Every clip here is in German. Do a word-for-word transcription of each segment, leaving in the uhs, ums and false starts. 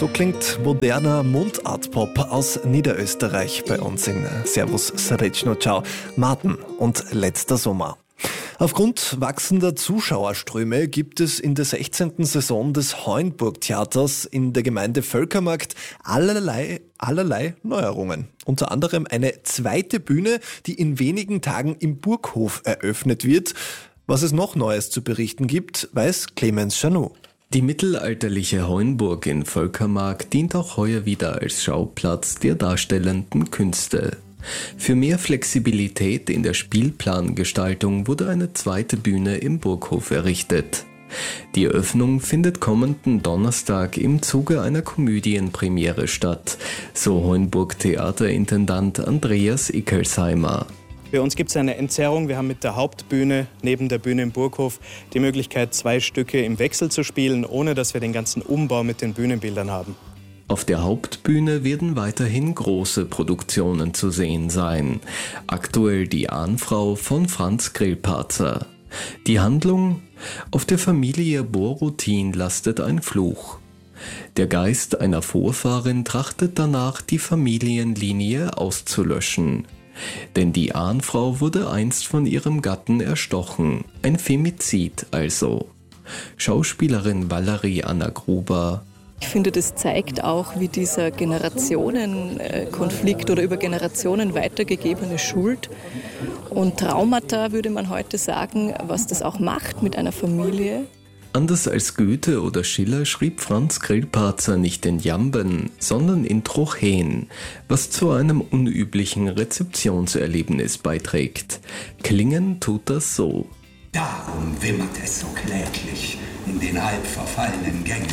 So klingt moderner Mundart-Pop aus Niederösterreich bei uns in Servus Srečno Ciao, Martin und letzter Sommer. Aufgrund wachsender Zuschauerströme gibt es in der sechzehnten Saison des Heuenburg-Theaters in der Gemeinde Völkermarkt allerlei, allerlei Neuerungen. Unter anderem eine zweite Bühne, die in wenigen Tagen im Burghof eröffnet wird. Was es noch Neues zu berichten gibt, weiß Clemens Chanou. Die mittelalterliche Heuenburg in Völkermarkt dient auch heuer wieder als Schauplatz der darstellenden Künste. Für mehr Flexibilität in der Spielplangestaltung wurde eine zweite Bühne im Burghof errichtet. Die Eröffnung findet kommenden Donnerstag im Zuge einer Komödienpremiere statt, so Heuenburg-Theaterintendant Andreas Ickelsheimer. Bei uns gibt es eine Entzerrung. Wir haben mit der Hauptbühne neben der Bühne im Burghof die Möglichkeit, zwei Stücke im Wechsel zu spielen, ohne dass wir den ganzen Umbau mit den Bühnenbildern haben. Auf der Hauptbühne werden weiterhin große Produktionen zu sehen sein. Aktuell die Ahnfrau von Franz Grillparzer. Die Handlung? Auf der Familie Borutin lastet ein Fluch. Der Geist einer Vorfahrin trachtet danach, die Familienlinie auszulöschen. Denn die Ahnfrau wurde einst von ihrem Gatten erstochen. Ein Femizid also. Schauspielerin Valerie Anna Gruber. Ich finde, das zeigt auch, wie dieser Generationenkonflikt oder über Generationen weitergegebene Schuld und Traumata, würde man heute sagen, was das auch macht mit einer Familie. Anders als Goethe oder Schiller schrieb Franz Grillparzer nicht in Jamben, sondern in Trocheen, was zu einem unüblichen Rezeptionserlebnis beiträgt. Klingen tut das so. Darum wimmert es so kläglich in den halb verfallenen Gängen.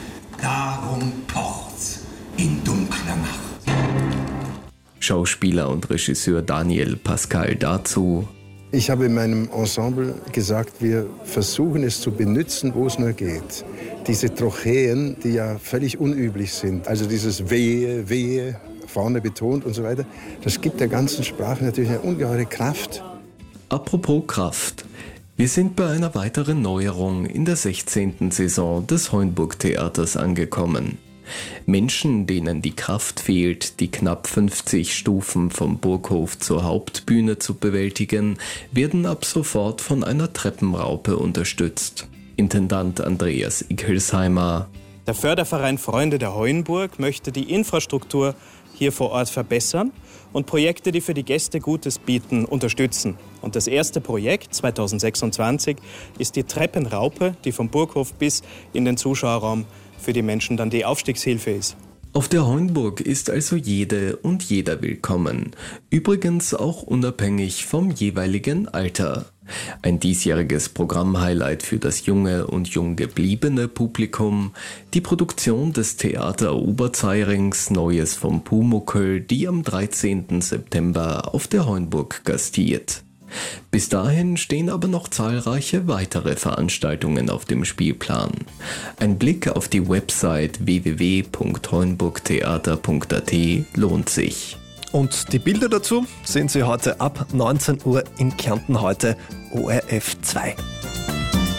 Darum pocht's in dunkler Nacht. Schauspieler und Regisseur Daniel Pascal dazu: Ich habe in meinem Ensemble gesagt, wir versuchen es zu benutzen, wo es nur geht. Diese Trocheen, die ja völlig unüblich sind, also dieses Wehe, Wehe, vorne betont und so weiter, das gibt der ganzen Sprache natürlich eine ungeheure Kraft. Apropos Kraft. Wir sind bei einer weiteren Neuerung in der sechzehnten Saison des Heuenburg-Theaters angekommen. Menschen, denen die Kraft fehlt, die knapp fünfzig Stufen vom Burghof zur Hauptbühne zu bewältigen, werden ab sofort von einer Treppenraupe unterstützt. Intendant Andreas Ickelsheimer. Der Förderverein Freunde der Heuenburg möchte die Infrastruktur hier vor Ort verbessern und Projekte, die für die Gäste Gutes bieten, unterstützen. Und das erste Projekt zweitausendsechsundzwanzig ist die Treppenraupe, die vom Burghof bis in den Zuschauerraum für die Menschen dann die Aufstiegshilfe ist. Auf der Heuenburg ist also jede und jeder willkommen. Übrigens auch unabhängig vom jeweiligen Alter. Ein diesjähriges Programmhighlight für das junge und jung gebliebene Publikum, die Produktion des Theater Oberzeirings Neues vom Pumuckl, die am dreizehnten September auf der Heuenburg gastiert. Bis dahin stehen aber noch zahlreiche weitere Veranstaltungen auf dem Spielplan. Ein Blick auf die Website w w w punkt heuenburgtheater punkt a t lohnt sich. Und die Bilder dazu sehen Sie heute ab neunzehn Uhr in Kärnten heute O R F zwei.